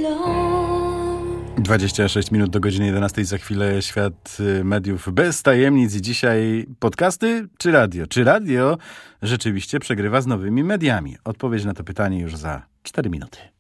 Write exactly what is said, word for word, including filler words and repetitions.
dwadzieścia sześć minut do godziny jedenastej. Za chwilę świat mediów bez tajemnic. I dzisiaj podcasty czy radio? Czy radio rzeczywiście przegrywa z nowymi mediami? Odpowiedź na to pytanie już za cztery minuty.